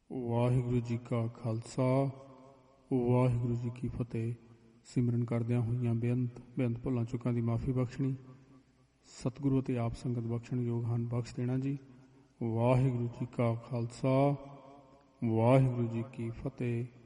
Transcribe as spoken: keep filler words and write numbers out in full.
ਵਾਹਿਗੁਰੂ ਜੀ ਕਾ ਖਾਲਸਾ ਵਾਹਿਗੁਰੂ ਜੀ ਕੀ ਫਤਿਹ। ਸਿਮਰਨ ਕਰਦਿਆਂ ਹੋਈਆਂ ਬੇਅੰਤ ਬੇਅੰਤ ਭੁੱਲਾਂ ਚੁੱਕਾਂ ਦੀ ਮਾਫੀ ਬਖਸ਼ਣੀ, ਸਤਿਗੁਰੂ ਅਤੇ ਆਪ ਸੰਗਤ ਬਖਸ਼ਣ ਯੋਗ ਹਨ, ਬਖਸ਼ ਦੇਣਾ ਜੀ। ਵਾਹਿਗੁਰੂ ਜੀ ਕਾ ਖਾਲਸਾ ਵਾਹਿਗੁਰੂ ਜੀ ਕੀ ਫਤਿਹ।